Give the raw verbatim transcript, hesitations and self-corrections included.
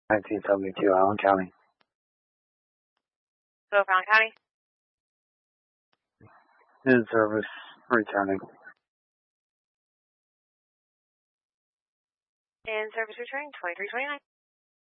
nineteen seventy-two, Allen County. So, Allen County? In service, returning. In service returning, twenty-three twenty-nine.